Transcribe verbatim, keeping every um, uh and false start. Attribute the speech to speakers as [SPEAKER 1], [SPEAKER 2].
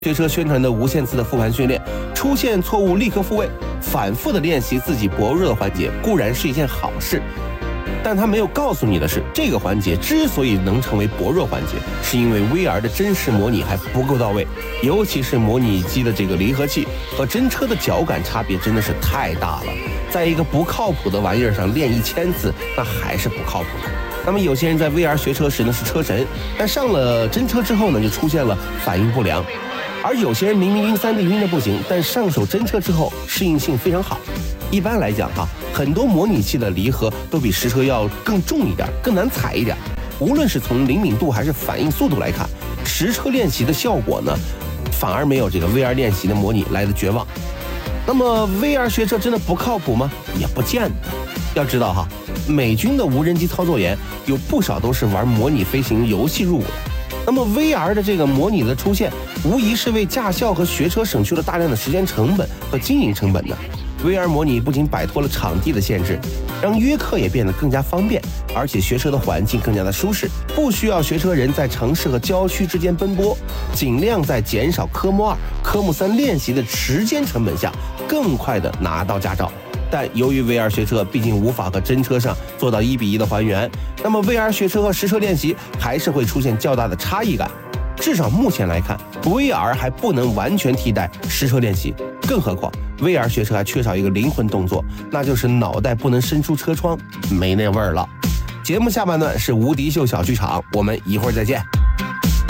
[SPEAKER 1] 学车宣传的无限次的复盘训练，出现错误立刻复位，反复的练习自己薄弱的环节固然是一件好事，但他没有告诉你的是，这个环节之所以能成为薄弱环节，是因为 V R 的真实模拟还不够到位，尤其是模拟机的这个离合器和真车的脚感差别真的是太大了，在一个不靠谱的玩意儿上练一千次，那还是不靠谱的。那么有些人在 V R 学车时呢是车神，但上了真车之后呢就出现了反应不良。而有些人明明晕 三 D 晕的不行，但上手真车之后适应性非常好。一般来讲哈，很多模拟器的离合都比实车要更重一点，更难踩一点。无论是从灵敏度还是反应速度来看，实车练习的效果呢，反而没有这个 V R 练习的模拟来的绝望。那么 V R 学车真的不靠谱吗？也不见得。要知道哈，美军的无人机操作员有不少都是玩模拟飞行游戏入伍的。那么 V R 的这个模拟的出现，无疑是为驾校和学车省去了大量的时间成本和经营成本的。V R 模拟不仅摆脱了场地的限制，让约课也变得更加方便，而且学车的环境更加的舒适，不需要学车人在城市和郊区之间奔波，尽量在减少科目二、科目三练习的时间成本下，更快的拿到驾照。但由于 V R 学车毕竟无法和真车上做到一比一的还原，那么 V R 学车和实车练习还是会出现较大的差异感。至少目前来看 ，V R 还不能完全替代实车练习，更何况 V R 学车还缺少一个灵魂动作，那就是脑袋不能伸出车窗，没那味儿了。节目下半段是无敌秀小剧场，我们一会儿再见。